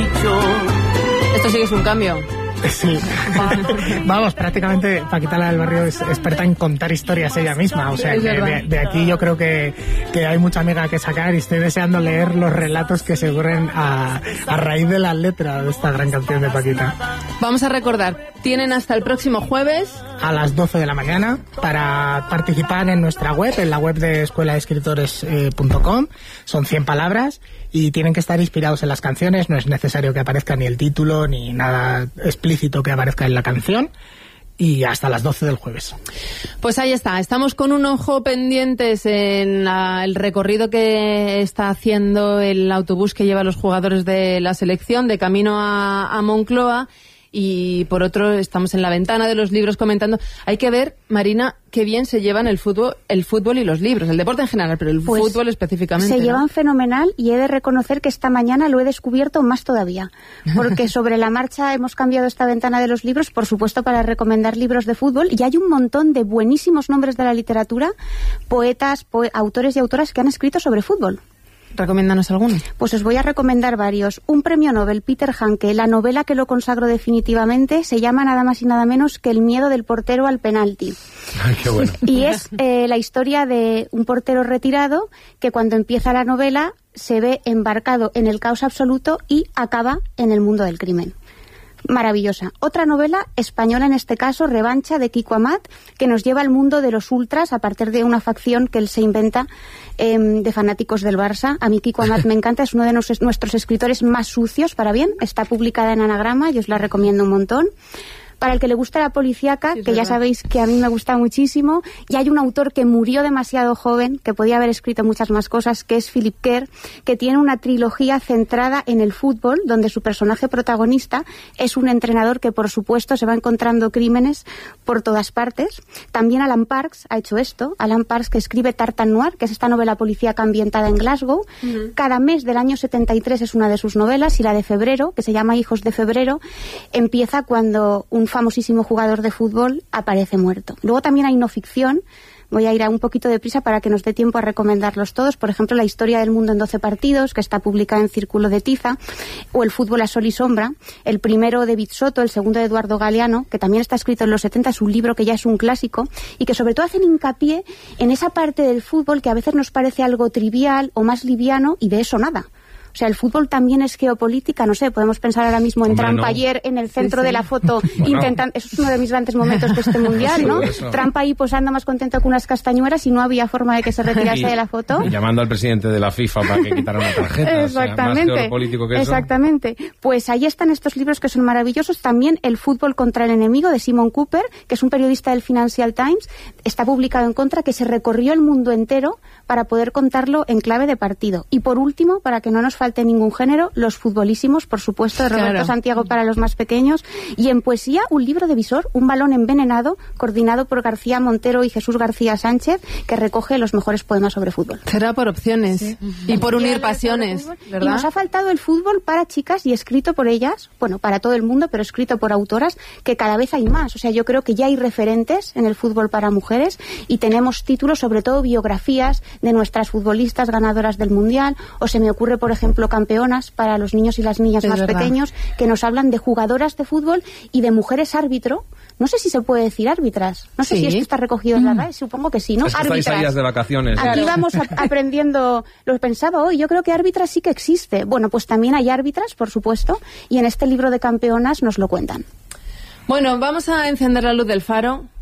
dicho. Esto sí que es un cambio. Sí, vamos, prácticamente Paquita la del Barrio es experta en contar historias ella misma, o sea, que de aquí yo creo que hay mucha amiga que sacar y estoy deseando leer los relatos que se ocurren a raíz de la letra de esta gran canción de Paquita. Vamos a recordar, tienen hasta el próximo jueves a las 12 de la mañana para participar en nuestra web, en la web de escueladeescritores.com. Son 100 palabras y tienen que estar inspirados en las canciones, no es necesario que aparezca ni el título ni nada explícito que aparezca en la canción. Y hasta las 12 del jueves. Pues ahí está, estamos con un ojo pendientes en el recorrido que está haciendo el autobús que lleva a los jugadores de la selección de camino a Moncloa. Y por otro, estamos en la ventana de los libros comentando. Hay que ver, Marina, qué bien se llevan el fútbol y los libros, el deporte en general, pero el fútbol específicamente. Se llevan fenomenal y he de reconocer que esta mañana lo he descubierto más todavía, porque sobre la marcha hemos cambiado esta ventana de los libros, por supuesto, para recomendar libros de fútbol, y hay un montón de buenísimos nombres de la literatura, poetas, autores y autoras que han escrito sobre fútbol. Recomiéndanos alguno. Pues os voy a recomendar varios. Un premio Nobel, Peter Hanke, la novela que lo consagró definitivamente, se llama nada más y nada menos que El miedo del portero al penalti. Ay, qué bueno. Y es la historia de un portero retirado que cuando empieza la novela se ve embarcado en el caos absoluto y acaba en el mundo del crimen. Maravillosa. Otra novela española, en este caso, Revancha, de Kiko Amat, que nos lleva al mundo de los ultras a partir de una facción que él se inventa de fanáticos del Barça. A mí Kiko Amat me encanta, es uno de nuestros escritores más sucios, para bien. Está publicada en Anagrama y os la recomiendo un montón. Para el que le gusta la policíaca, sí, que ya sabéis que a mí me gusta muchísimo, y hay un autor que murió demasiado joven, que podía haber escrito muchas más cosas, que es Philip Kerr, que tiene una trilogía centrada en el fútbol, donde su personaje protagonista es un entrenador que, por supuesto, se va encontrando crímenes por todas partes. También Alan Parks ha hecho esto, Alan Parks, que escribe Tartan Noir, que es esta novela policíaca ambientada en Glasgow. Cada mes del año 73 es una de sus novelas, y la de febrero, que se llama Hijos de Febrero, empieza cuando un famosísimo jugador de fútbol aparece muerto. Luego también hay no ficción. Voy a ir a un poquito de prisa para que nos dé tiempo a recomendarlos todos. Por ejemplo, La historia del mundo en 12 partidos, que está publicada en Círculo de Tiza, o El fútbol a sol y sombra. El primero de David Soto, el segundo de Eduardo Galeano, que también está escrito en los 70, es un libro que ya es un clásico, y que sobre todo hacen hincapié en esa parte del fútbol que a veces nos parece algo trivial o más liviano, y de eso nada. O sea, el fútbol también es geopolítica, no sé, podemos pensar ahora mismo en Trump ayer en el centro de la foto, intentando, eso es uno de mis grandes momentos de este mundial, ¿no? Trump ahí posando más contento que unas castañuelas y no había forma de que se retirase de la foto. Y llamando al presidente de la FIFA para que quitara una tarjeta. Exactamente. O sea, más geopolítico que eso. Exactamente. Pues ahí están estos libros que son maravillosos. También El fútbol contra el enemigo, de Simon Cooper, que es un periodista del Financial Times, está publicado en Contra, que se recorrió el mundo entero para poder contarlo en clave de partido. Y por último, para que no nos falte ningún género, Los futbolísimos, por supuesto, de Roberto Santiago para los más pequeños. Y en poesía, un libro de Visor, Un balón envenenado, coordinado por García Montero y Jesús García Sánchez, que recoge los mejores poemas sobre fútbol. Será por opciones, sí. Y por unir pasiones, ¿verdad? Y nos ha faltado el fútbol para chicas y escrito por ellas, bueno, para todo el mundo, pero escrito por autoras, que cada vez hay más. O sea, yo creo que ya hay referentes en el fútbol para mujeres y tenemos títulos, sobre todo biografías de nuestras futbolistas ganadoras del Mundial, o se me ocurre, por ejemplo, Campeonas, para los niños y las niñas más pequeños, que nos hablan de jugadoras de fútbol y de mujeres árbitro. No sé si se puede decir árbitras. No sé si esto está recogido en la RAE, supongo que sí, ¿no? Es que estáis ellas de vacaciones. Aquí vamos aprendiendo, lo pensaba hoy, yo creo que árbitras sí que existe. Bueno, pues también hay árbitras, por supuesto, y en este libro de Campeonas nos lo cuentan. Bueno, vamos a encender la luz del faro.